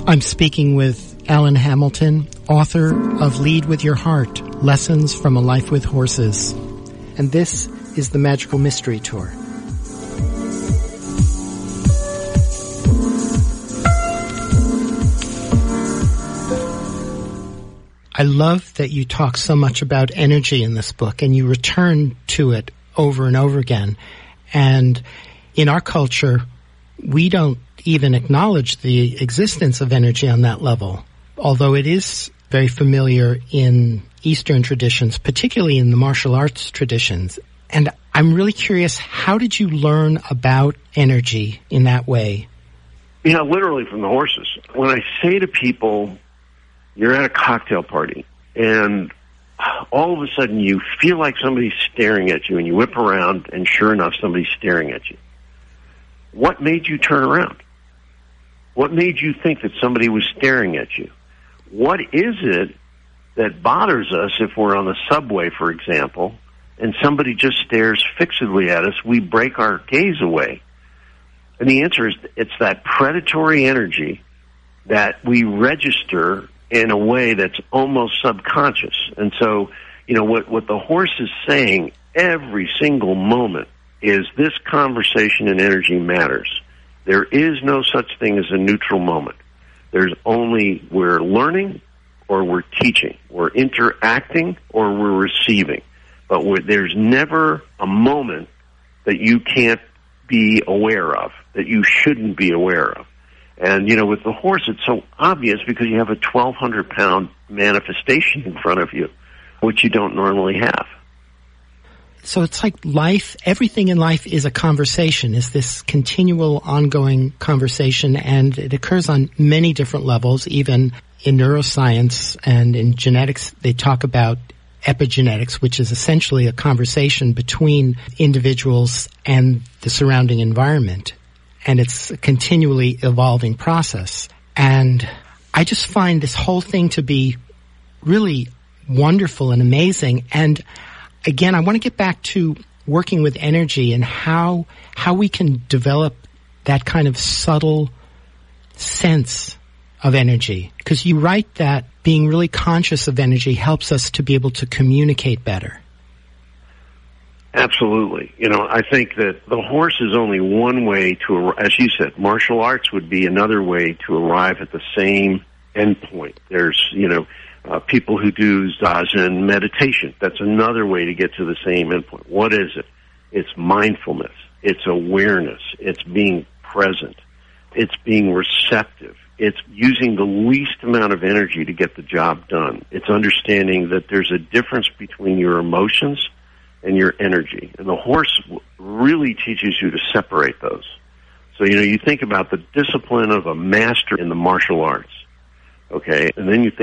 I'm speaking with Alan Hamilton, author of Lead with Your Heart, Lessons from a Life with Horses. And this is the Magical Mystery Tour. I love that you talk so much about energy in this book, and you return to it over and over again. And in our culture, we don't even acknowledge the existence of energy on that level, although it is very familiar in Eastern traditions, particularly in the martial arts traditions. And I'm really curious, how did you learn about energy in that way? Yeah, literally from the horses. When I say to people, you're at a cocktail party, and all of a sudden you feel like somebody's staring at you, and you whip around, and sure enough, somebody's staring at you. What made you turn around? What made you think that somebody was staring at you? What is it that bothers us if we're on the subway, for example, and somebody just stares fixedly at us? We break our gaze away. And the answer is it's that predatory energy that we register in a way that's almost subconscious. And so, you know, what the horse is saying every single moment is this conversation and energy matters. There is no such thing as a neutral moment. There's only we're learning or we're teaching. We're interacting or we're receiving. But there's never a moment that you can't be aware of, that you shouldn't be aware of. And, you know, with the horse, it's so obvious because you have a 1,200-pound manifestation in front of you, which you don't normally have. So it's like life, everything in life is a conversation, is this continual ongoing conversation, and it occurs on many different levels. Even in neuroscience and in genetics, they talk about epigenetics, which is essentially a conversation between individuals and the surrounding environment. And it's a continually evolving process. And I just find this whole thing to be really wonderful and amazing. And again, I want to get back to working with energy and how we can develop that kind of subtle sense of energy. Because you write that being really conscious of energy helps us to be able to communicate better. Absolutely. You know, I think that the horse is only one way to, as you said, martial arts would be another way to arrive at the same endpoint. There's, you know, people who do Zazen meditation. That's another way to get to the same endpoint. What is it? It's mindfulness. It's awareness. It's being present. It's being receptive. It's using the least amount of energy to get the job done. It's understanding that there's a difference between your emotions and your energy. And the horse really teaches you to separate those. So, you know, you think about the discipline of a master in the martial arts, okay? And then you think